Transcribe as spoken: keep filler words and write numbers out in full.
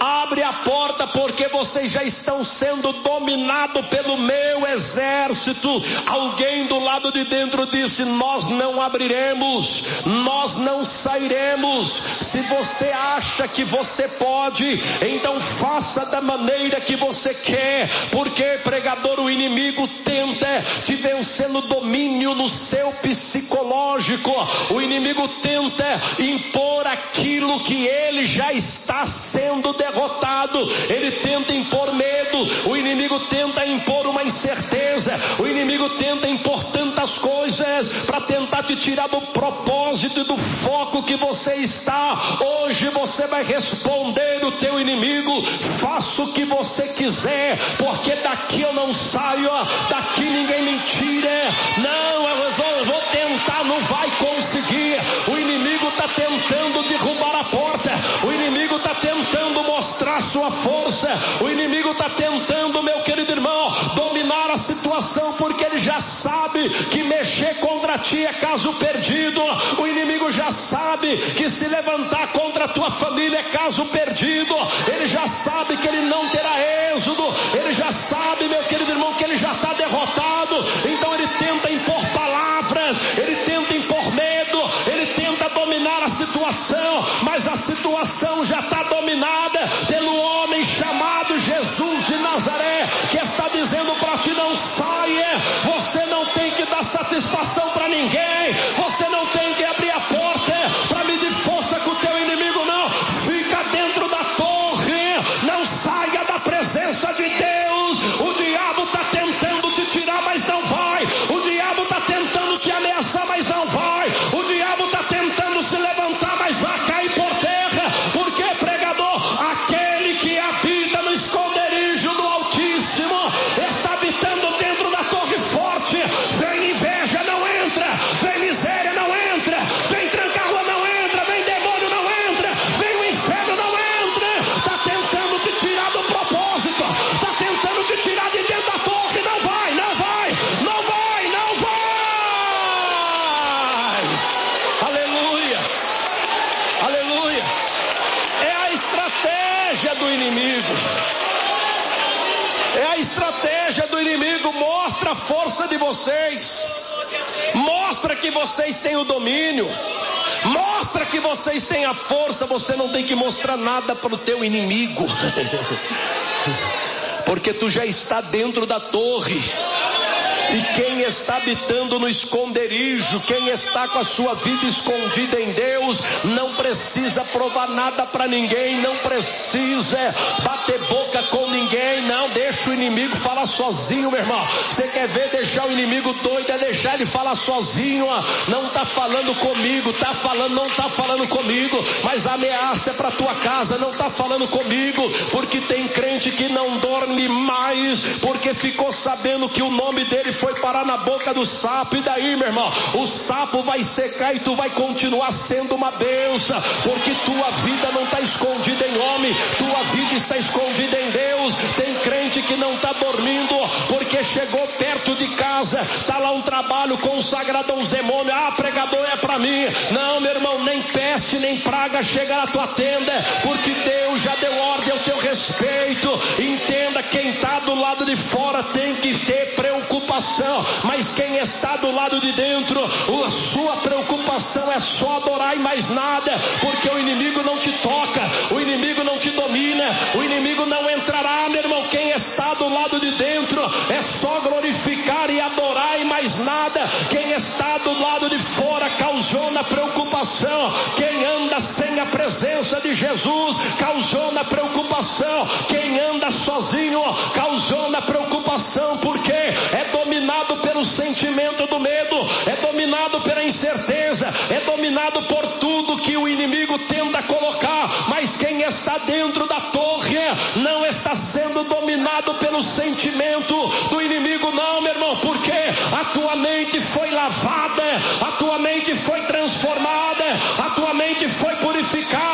abre a porta, porque vocês já estão sendo dominados pelo meu exército. Alguém do lado de dentro disse: nós não abriremos, nós não sairemos. Se você acha que você pode, então faça da maneira que você quer, porque, pregador, o inimigo tenta te vencer no domínio no seu psicológico. O inimigo tenta impor aquilo que ele já está sendo derrotado. Ele tenta impor medo, o inimigo tenta impor uma incerteza, o inimigo tenta impor tantas coisas para tentar te tirar do propósito e do foco que você está. Hoje você vai responder o teu inimigo: faça o que você quiser, porque daqui eu não saio, daqui ninguém me tira. Não, eu vou, eu vou tentar, não vai conseguir. O inimigo está tentando derrubar a porta, o inimigo está tentando mostrar sua força, o inimigo está tentando, meu querido irmão, dominar a situação, porque ele já sabe que mexer contra ti é caso perdido. O inimigo já sabe que se levantar contra a tua família é caso perdido. Ele já sabe que ele não terá êxodo, ele já sabe, meu querido irmão, que ele já está derrotado. Então ele tenta impor palavras, ele tenta impor medo, ele tenta dominar a situação, mas a situação já está dominada pelo homem chamado Jesus de Nazaré, que está dizendo para ti: não saia. Você não tem que dar satisfação para ninguém, você não tem que abrir a porta para medir força com o teu inimigo, não. Fica dentro da torre, não saia da presença de Deus. O diabo está tentando te tirar, mas não vai. O diabo está tentando te ameaçar, mas não vai. O diabo está tentando se levantar, mas vai cair por terra. Porque, pregador, aquele que habita no esconderijo do Altíssimo está habitando dentro da torre forte. Vem inveja, não entra. Vem miséria, não entra. Vem tranca-rua, não entra. Vem demônio, não entra. Vem o inferno, não entra. Está tentando te tirar do propósito, está tentando te tirar de dentro da torre. Não vai, não vai, não vai, não vai. Aleluia, aleluia. É a estratégia do inimigo. É a estratégia do inimigo. Mostra a força de vocês. Mostra que vocês têm o domínio. Mostra que vocês têm a força. Você não tem que mostrar nada para o teu inimigo, porque tu já está dentro da torre. E quem está habitando no esconderijo, quem está com a sua vida escondida em Deus, não precisa provar nada para ninguém, não precisa bater boca com ninguém. Não, deixa o inimigo falar sozinho, meu irmão. Você quer ver deixar o inimigo doido? É deixar ele falar sozinho. Não está falando comigo, está falando, não está falando comigo, mas a ameaça é para tua casa, não está falando comigo, porque tem crente que não dorme mais, porque ficou sabendo que o nome dele foi parar na boca do sapo. E daí, meu irmão, o sapo vai secar e tu vai continuar sendo uma bênção, porque tua vida não está escondida em homem, tua vida está escondida em Deus. Tem crente que não está dormindo porque chegou perto de casa, está lá um trabalho consagrado a uns demônios. Ah, pregador, é para mim. Não, meu irmão, nem peste nem praga chega na tua tenda, porque Deus já deu ordem ao teu respeito. Entenda, quem está do lado de fora tem que ter preocupação, mas quem está do lado de dentro, a sua preocupação é só adorar e mais nada, porque o inimigo não te toca, o inimigo não te domina, o inimigo não entrará, meu irmão. Quem está do lado de dentro é só glorificar e adorar e mais nada. Quem está do lado de fora causou na preocupação. Quem anda sem a presença de Jesus causou na preocupação. Quem anda sozinho causou na preocupação, porque é dominado pelo sentimento do medo, é dominado pela incerteza, é dominado por tudo que o inimigo tenta colocar. Mas quem está dentro da torre não está sendo dominado pelo sentimento do inimigo, não, meu irmão, porque a tua mente foi lavada, a tua mente foi transformada, a tua mente foi purificada.